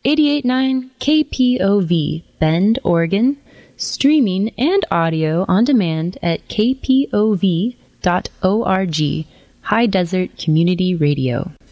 88.9 KPOV, Bend, Oregon, streaming and audio on demand at kpov.org, High Desert Community Radio.